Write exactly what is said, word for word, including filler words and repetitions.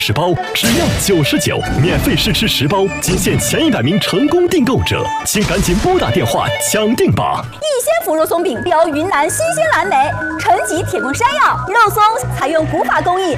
十包只要九十九，免费试吃十包，仅限前一百名成功订购者，请赶紧拨打电话抢订吧！ 逸仙福肉松饼标云南新鲜蓝莓，纯级铁棍山药，肉松采用古法工艺，